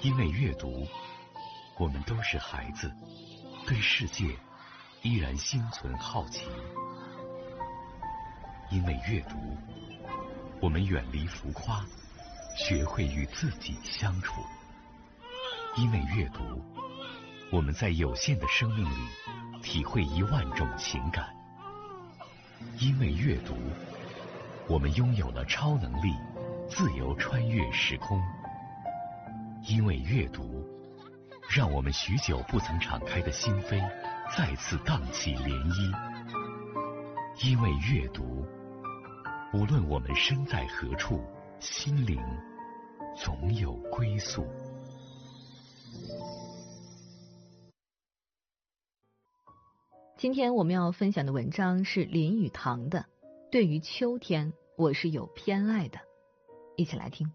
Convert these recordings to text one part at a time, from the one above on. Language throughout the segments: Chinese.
因为阅读，我们都是孩子，对世界依然心存好奇。因为阅读，我们远离浮夸，学会与自己相处。因为阅读，我们在有限的生命里体会10000种情感。因为阅读，我们拥有了超能力，自由穿越时空。因为阅读，让我们许久不曾敞开的心扉再次荡起涟漪。因为阅读，无论我们身在何处，心灵总有归宿。 今天我们要分享的文章是林语堂的《对于秋天我是有偏爱的》，一起来听。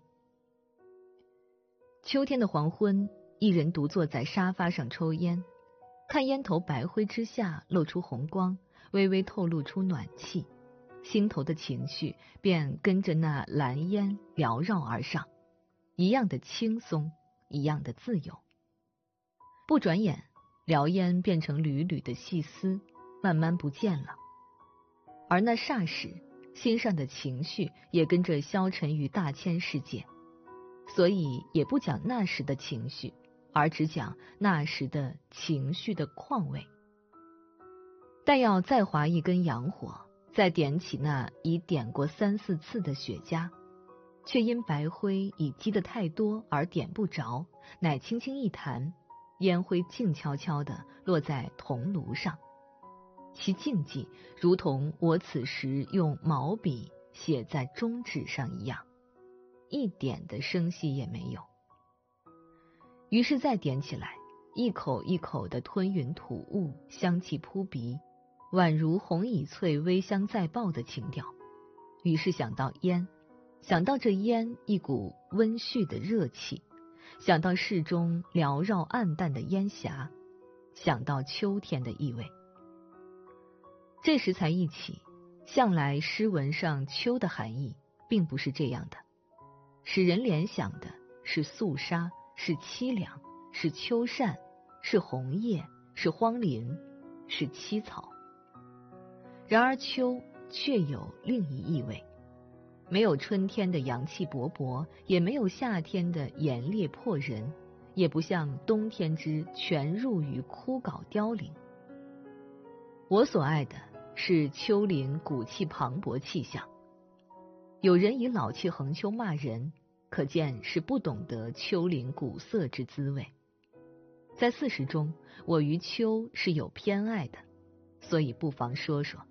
秋天的黄昏，一人独坐在沙发上抽烟，看烟头白灰之下露出红光，微微透露出暖气，心头的情绪便跟着那蓝烟缭绕而上，一样的轻松，一样的自由。不转眼，燎烟变成缕缕的细丝，慢慢不见了。而那霎时，心上的情绪也跟着消沉于大千世界，所以也不讲那时的情绪，而只讲那时的情绪的况味。但要再划一根洋火，再点起那已点过3、4次的雪茄，却因白灰已积得太多而点不着，乃轻轻一弹，烟灰静悄悄地落在铜炉上，其静寂如同我此时用毛笔写在中指上一样，一点的声息也没有。于是再点起来，一口一口的吞云吐雾，香气扑鼻，宛如红乙翠微香再爆的情调。于是想到烟，想到这烟一股温煦的热气，想到室中缭绕暗淡的烟霞，想到秋天的意味。这时才忆起，向来诗文上秋的含义并不是这样的，使人联想的是肃杀，是凄凉，是秋扇，是红叶，是荒林，是凄草。然而秋却有另一意味，没有春天的阳气勃勃，也没有夏天的炎烈迫人，也不像冬天之全入于枯槁凋零。我所爱的是丘陵古气磅礴气象。有人以老气横秋骂人，可见是不懂得丘陵古色之滋味。在四时中，我于秋是有偏爱的，所以不妨说说。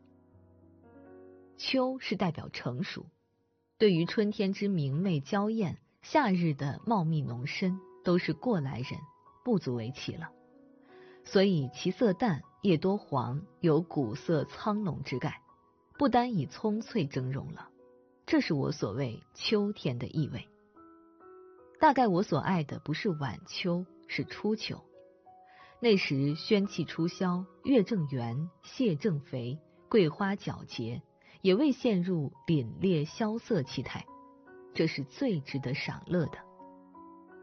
秋是代表成熟，对于春天之明媚娇艳，夏日的茂密浓深，都是过来人，不足为奇了。所以其色淡，叶多黄，有古色苍龙之概，不单以葱翠峥嵘了。这是我所谓秋天的意味。大概我所爱的不是晚秋，是初秋。那时宣气初消，月正圆，蟹正肥，桂花皎洁，也未陷入凛冽萧瑟气态，这是最值得赏乐的。